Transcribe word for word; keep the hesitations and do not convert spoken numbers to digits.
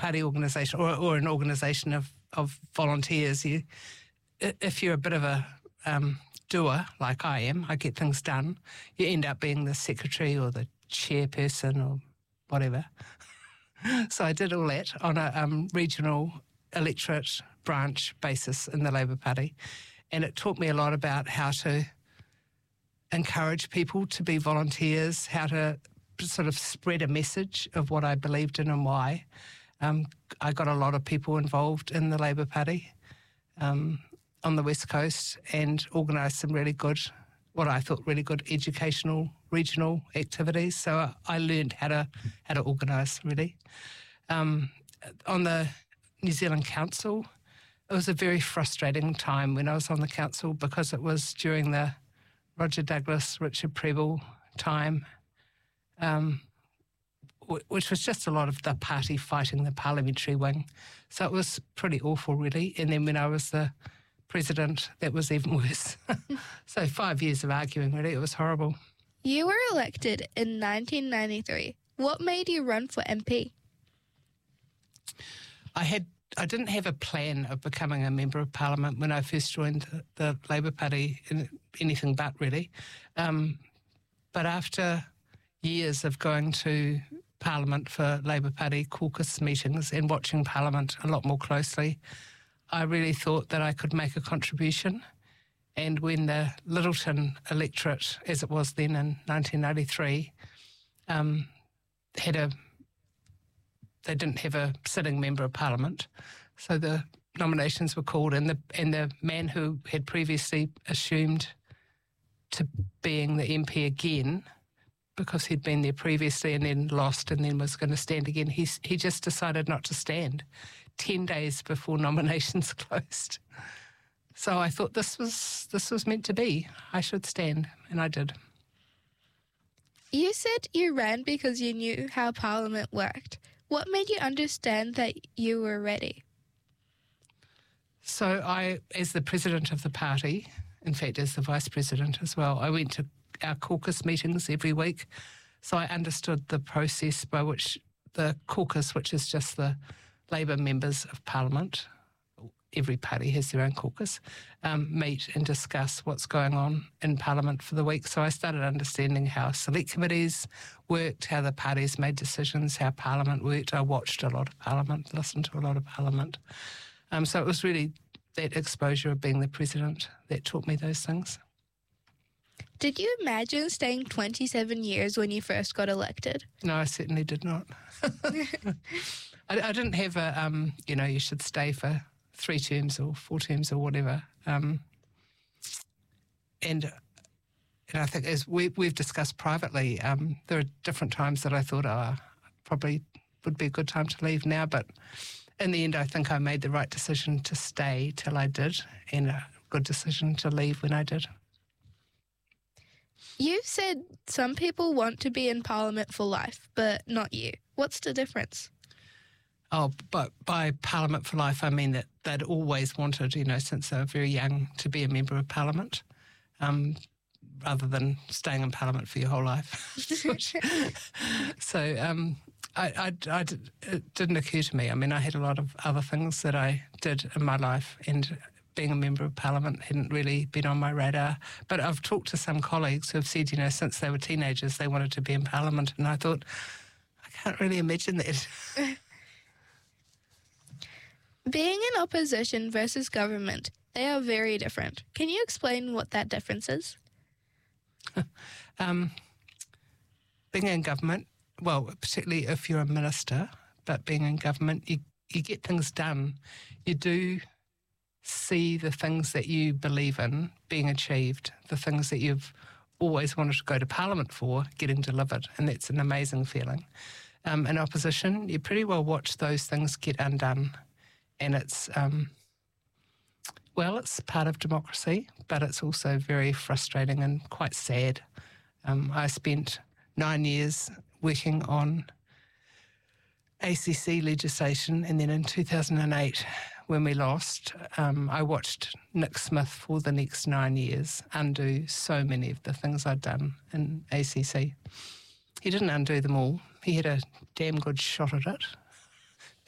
Party organisation or, or an organisation of, of volunteers, you, if you're a bit of a um, doer like I am, I get things done, you end up being the secretary or the chairperson or whatever. So I did all that on a um, regional electorate branch basis in the Labour Party, and it taught me a lot about how to encourage people to be volunteers, how to sort of spread a message of what I believed in and why. Um, I got a lot of people involved in the Labour Party um, on the West Coast and organised some really good, what I thought really good educational regional activities. So I, I learned how to how to organise, really. Um, on the New Zealand Council, it was a very frustrating time when I was on the council because it was during the Roger Douglas, Richard Prebble time, um, w- which was just a lot of the party fighting the parliamentary wing. So it was pretty awful, really. And then when I was the president, that was even worse. So five years of arguing, really, it was horrible. You were elected in nineteen ninety-three. What made you run for M P? I had I didn't have a plan of becoming a member of parliament when I first joined the, the Labour Party, anything but really. Um, but after years of going to Parliament for Labour Party caucus meetings and watching Parliament a lot more closely, I really thought that I could make a contribution. And when the Littleton electorate, as it was then in nineteen ninety-three, um, had a they didn't have a sitting member of Parliament, so the nominations were called, and the and the man who had previously assumed to being the M P again, because he'd been there previously and then lost and then was going to stand again, he he just decided not to stand ten days before nominations closed. So I thought this was this was meant to be. I should stand, and I did. You said you ran because you knew how Parliament worked. What made you understand that you were ready? So I, as the president of the party, in fact, as the vice president as well, I went to our caucus meetings every week. So I understood the process by which the caucus, which is just the Labour members of Parliament, every party has their own caucus, um, meet and discuss what's going on in Parliament for the week. So I started understanding how select committees worked, how the parties made decisions, how Parliament worked. I watched a lot of Parliament, listened to a lot of Parliament. Um, so it was really that exposure of being the president that taught me those things. Did you imagine staying twenty-seven years when you first got elected? No, I certainly did not. I, I didn't have a, um, you know, you should stay for three terms or four terms or whatever. Um, and and I think as we, we've discussed privately, um, there are different times that I thought, oh, probably would be a good time to leave now. But in the end, I think I made the right decision to stay till I did, and a good decision to leave when I did. You said some people want to be in Parliament for life, but not you. What's the difference? Oh, but by Parliament for life, I mean that they'd always wanted, you know, since they were very young, to be a member of Parliament, um, rather than staying in Parliament for your whole life. so um, I, I, I, it didn't occur to me. I mean, I had a lot of other things that I did in my life, and being a member of Parliament hadn't really been on my radar. But I've talked to some colleagues who have said, you know, since they were teenagers, they wanted to be in Parliament, and I thought, I can't really imagine that. Being in opposition versus government, they are very different. Can you explain what that difference is? um, being in government, well, particularly if you're a minister, but being in government, you, you get things done. You do see the things that you believe in being achieved, the things that you've always wanted to go to Parliament for getting delivered, and that's an amazing feeling. Um, in opposition, you pretty well watch those things get undone. And it's, um, well, it's part of democracy, but it's also very frustrating and quite sad. Um, I spent nine years working on A C C legislation, and then in two thousand eight, when we lost, um, I watched Nick Smith for the next nine years undo so many of the things I'd done in A C C. He didn't undo them all. He had a damn good shot at it.